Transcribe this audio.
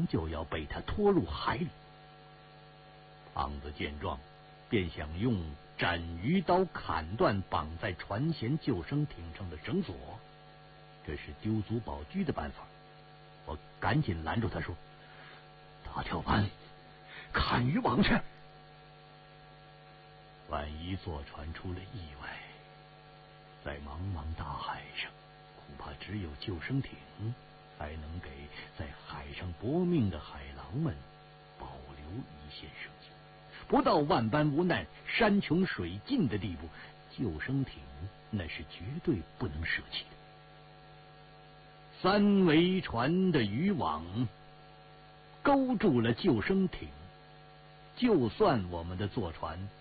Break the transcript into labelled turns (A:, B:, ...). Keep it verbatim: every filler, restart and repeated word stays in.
A: 就要被他拖入海里。胖子见状，便想用斩鱼刀砍断绑在船舷救生艇上的绳索，这是丢卒保车的办法。我赶紧拦住他说：“大跳板，看渔网去！万一坐船出了意外，在茫茫大海上，恐怕只有救生艇才能给在海上搏命的海狼们保留一线生机。不到万般无奈、山穷水尽的地步，救生艇那是绝对不能舍弃的。三桅船的渔网勾住了救生艇，就算我们的坐船